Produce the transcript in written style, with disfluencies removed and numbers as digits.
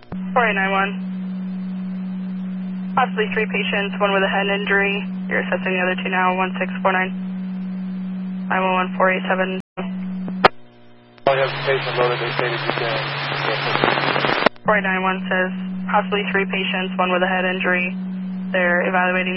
4891. Possibly 3 patients, one with a head injury. You're assessing the other 2 now, 1649. 911487. I have the patient loaded, they stated you can. 4891 says possibly 3 patients, one with a head injury. They're evaluating